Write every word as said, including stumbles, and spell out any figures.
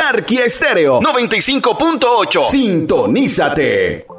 Anarquía Estéreo noventa y cinco punto ocho. Sintonízate.